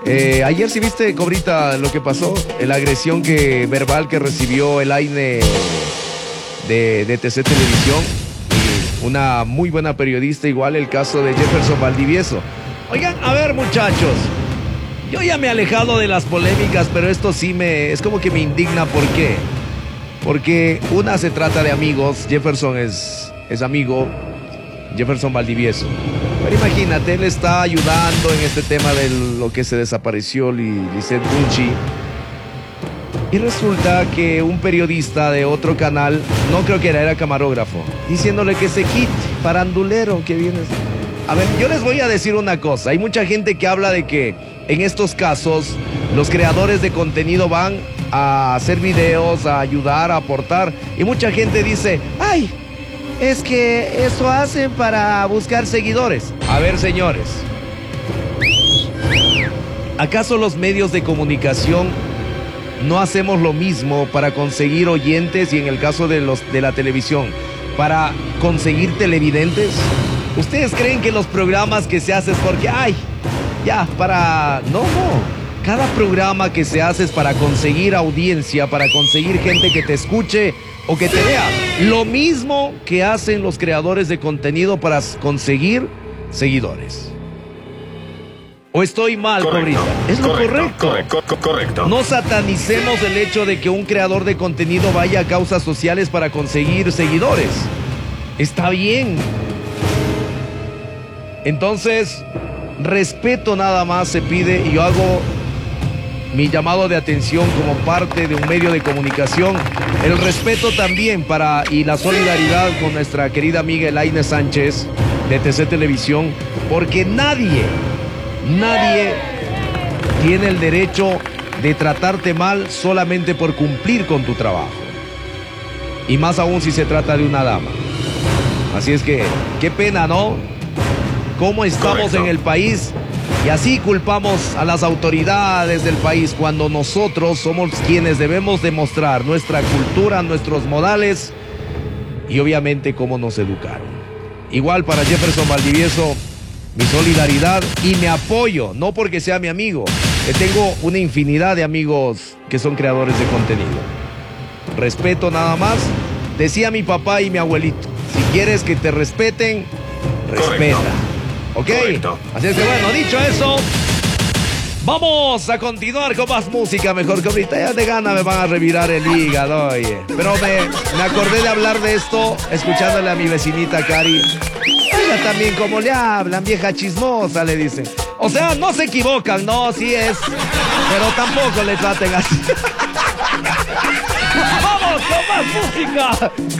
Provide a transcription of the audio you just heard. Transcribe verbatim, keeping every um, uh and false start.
Eh, ayer sí viste, Cobrita, lo que pasó, la agresión que, verbal que recibió el Aine de, de T C Televisión. Y una muy buena periodista, igual el caso de Jefferson Valdivieso. Oigan, a ver, muchachos, yo ya me he alejado de las polémicas, pero esto sí me, es como que me indigna. ¿Por qué? Porque una, se trata de amigos. Jefferson es, es amigo, Jefferson Valdivieso. Pero imagínate, él está ayudando en este tema de lo que se desapareció Lisette Bunchi. Y resulta que un periodista de otro canal, no creo que era, era camarógrafo, diciéndole que se quite, parandulero que vienes. A ver, yo les voy a decir una cosa. Hay mucha gente que habla de que en estos casos los creadores de contenido van a hacer videos, a ayudar, a aportar. Y mucha gente dice, ay, es que eso hacen para buscar seguidores. A ver, señores, ¿acaso los medios de comunicación no hacemos lo mismo para conseguir oyentes y, en el caso de los de la televisión, para conseguir televidentes? ¿Ustedes creen que los programas que se hacen es porque, ay, ya, para... No, no. Cada programa que se hace es para conseguir audiencia, para conseguir gente que te escuche o que te vea. Lo mismo que hacen los creadores de contenido para conseguir seguidores. ¿O estoy mal, Cobrita? Es lo correcto. Correcto, correcto, correcto. No satanicemos el hecho de que un creador de contenido vaya a causas sociales para conseguir seguidores. Está bien. Entonces, respeto nada más se pide, y yo hago mi llamado de atención como parte de un medio de comunicación. El respeto también para, y la solidaridad con nuestra querida amiga Elaine Sánchez de T C Televisión, porque nadie, nadie tiene el derecho de tratarte mal solamente por cumplir con tu trabajo. Y más aún si se trata de una dama. Así es que, qué pena, ¿no? Cómo estamos Correcto. En el país, y así culpamos a las autoridades del país cuando nosotros somos quienes debemos demostrar nuestra cultura, nuestros modales y obviamente cómo nos educaron. Igual para Jefferson Valdivieso, mi solidaridad y mi apoyo, no porque sea mi amigo, que tengo una infinidad de amigos que son creadores de contenido. Respeto nada más. Decía mi papá y mi abuelito, si quieres que te respeten, respeta. Correcto. ¿Ok? Correcto. Así es que bueno, dicho eso, vamos a continuar con más música. Mejor que ahorita ya de gana me van a revirar el hígado, oye. Pero me, me acordé de hablar de esto escuchándole a mi vecinita Cari. Ella también, como le hablan, vieja chismosa, le dicen. O sea, no se equivocan, no, sí es, pero tampoco le traten así. ¡Vamos con más música!